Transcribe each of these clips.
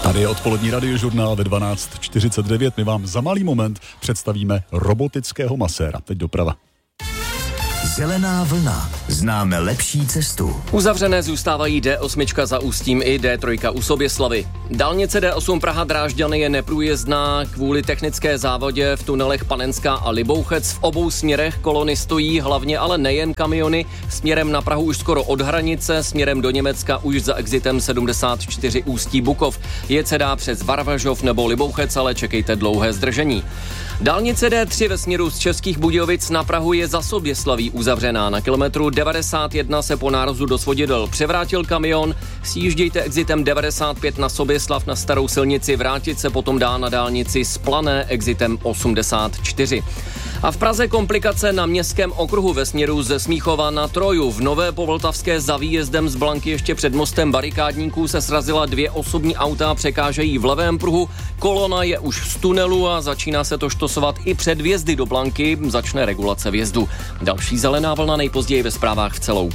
Tady je odpolední radiožurnál ve 12:49. My vám za malý moment představíme robotického maséra. Teď doprava. Zelená vlna. Známe lepší cestu. Uzavřené zůstávají D8 za Ústím i D3 u Soběslavy. Dálnice D8 Praha-Drážďany je neprůjezdná kvůli technické závodě v tunelech Panenská a Libouchec. V obou směrech kolony stojí, hlavně ale nejen kamiony. Směrem na Prahu už skoro od hranice, směrem do Německa už za exitem 74 Ústí-Bukov. Jet se dá přes Varvažov nebo Libouchec, ale čekejte dlouhé zdržení. Dálnice D3 ve směru z Českých Budějovic na Prahu je za Soběslaví uzavřená. Na kilometru 91 se po nárazu do svodidel převrátil kamion. Sjíždějte exitem 95 na Soběslav na starou silnici, vrátit se potom dá na dálnici z Plané exitem 84. A v Praze komplikace na Městském okruhu ve směru ze Smíchova na Troju. V Nové Povltavské za výjezdem z Blanky ještě před mostem barikádníků se srazila 2 osobní auta, překážejí v levém pruhu. Kolona je už z tunelu a začíná se to štosovat i před vjezdy do Blanky. Začne regulace vjezdu. Další zelená vlna nejpozději ve zprávách v celou.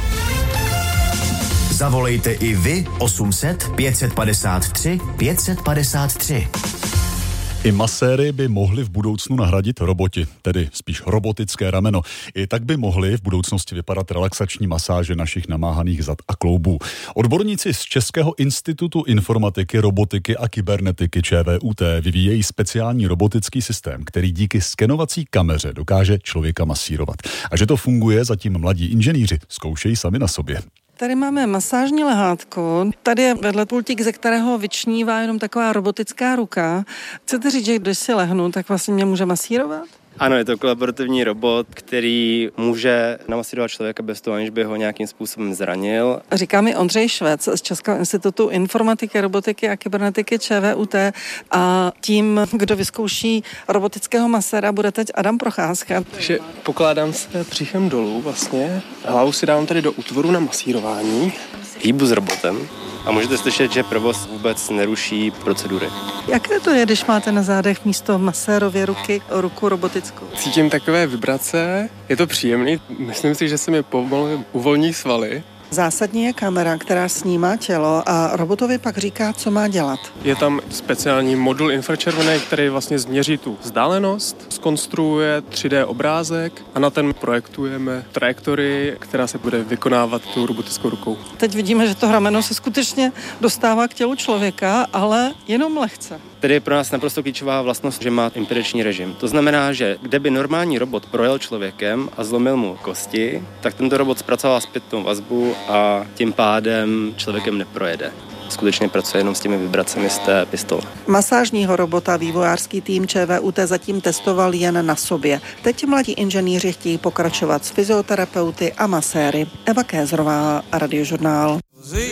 Zavolejte i vy 800 553 553. I maséry by mohli v budoucnu nahradit roboti, tedy spíš robotické rameno. I tak by mohly v budoucnosti vypadat relaxační masáže našich namáhaných zad a kloubů. Odborníci z Českého institutu informatiky, robotiky a kybernetiky ČVUT vyvíjejí speciální robotický systém, který díky skenovací kameře dokáže člověka masírovat. A že to funguje, zatím mladí inženýři zkoušejí sami na sobě. Tady máme masážní lehátko, tady je vedle pultík, ze kterého vyčnívá jenom taková robotická ruka. Chcete říct, že když si lehnu, tak vlastně mě může masírovat? Ano, je to kolaborativní robot, který může namasírovat člověka bez toho, aniž by ho nějakým způsobem zranil. Říká mi Ondřej Švec z Českého institutu informatiky, robotiky a kybernetiky ČVUT a tím, kdo vyzkouší robotického maséra, bude teď Adam Procházka. Takže pokládám se břichem dolů vlastně, hlavu si dám tady do útvoru na masírování. Hýbu s robotem a můžete slyšet, že provoz vůbec neruší procedury. Jaké to je, když máte na zádech místo masérově ruky ruku robotickou? Cítím takové vibrace, je to příjemný, myslím si, že se mi pomalu uvolní svaly. Zásadní je kamera, která snímá tělo a robotovi pak říká, co má dělat. Je tam speciální modul infračervený, který vlastně změří tu vzdálenost, zkonstruuje 3D obrázek a na ten projektujeme trajektorii, která se bude vykonávat tou robotickou rukou. Teď vidíme, že to rameno se skutečně dostává k tělu člověka, ale jenom lehce. Tedy je pro nás naprosto klíčová vlastnost, že má imperační režim. To znamená, že kde by normální robot projel člověkem a zlomil mu kosti, tak tento robot zpracovává zpětnou vazbu a tím pádem člověkem neprojede. Skutečně pracuje jenom s těmi vibracemi z té pistole. Masážního robota vývojářský tým ČVUT zatím testoval jen na sobě. Teď mladí inženýři chtějí pokračovat s fyzioterapeuty a maséry. Eva Kézrová, Radiožurnál.